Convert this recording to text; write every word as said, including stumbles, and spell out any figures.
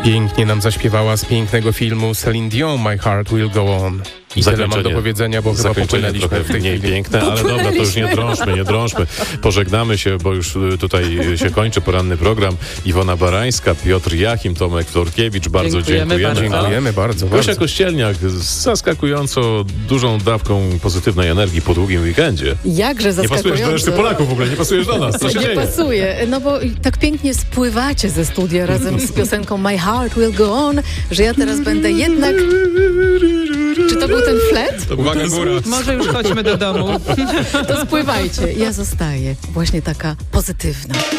Pięknie nam zaśpiewała z pięknego filmu Celine Dion, My Heart Will Go On. I tyle mam do powiedzenia, bo chyba popłynęliśmy trochę w tej mniej chwili. piękne, ale dobra, to już nie drążmy, nie drążmy. Pożegnamy się, bo już tutaj się kończy poranny program. Iwona Barańska, Piotr Jachim, Tomek Florkiewicz, bardzo dziękujemy. dziękujemy. Bardzo. Dziękujemy bardzo, Gosia bardzo. Kościelniak z zaskakująco dużą dawką pozytywnej energii po długim weekendzie. Jakże Nie pasujesz do reszty zaskakujące. Polaków w ogóle, nie pasujesz do nas. Co się Nie dzieje? pasuje, no bo tak pięknie spływacie ze studia razem z piosenką My Heart Will Go On, że ja teraz będę jednak... Czy to był ten flet? Uwaga, góra. Może już chodźmy do domu. To spływajcie. Ja zostaję właśnie taka pozytywna.